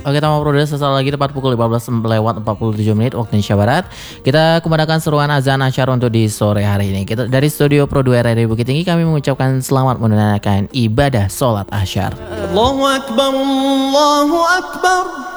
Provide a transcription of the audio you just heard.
Oke teman Brothers, sesaat lagi tepat pukul 15:47 waktu Indonesia Barat. Kita kumandangkan seruan azan asyar untuk di sore hari ini. Kita dari studio Pro 2 RRI Bukit Tinggi kami mengucapkan selamat menunaikan ibadah sholat asyar. Allahu Akbar, Allahu Akbar.